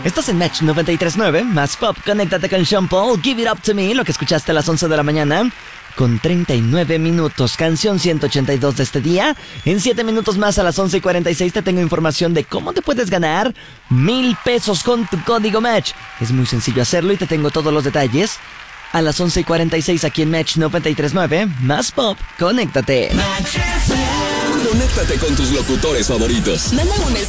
Estás en Match 93.9, más pop. Conéctate con Sean Paul, Give It Up To Me, lo que escuchaste a las 11 de la mañana. Con 39 minutos, canción 182 de este día. En 7 minutos más, a las 11:46, te tengo información de cómo te puedes ganar 1,000 pesos con tu código Match. Es muy sencillo hacerlo y te tengo todos los detalles a las 11:46 aquí en Match 93.9, más pop. Conéctate. Conéctate con tus locutores favoritos. Manda un